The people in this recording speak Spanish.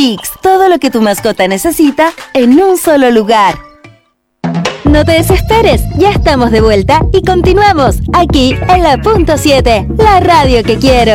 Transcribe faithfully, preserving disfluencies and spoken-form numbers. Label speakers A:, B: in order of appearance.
A: Pets, todo lo que tu mascota necesita en un solo lugar. No te desesperes, ya estamos de vuelta y continuamos aquí en la punto siete, la radio que quiero.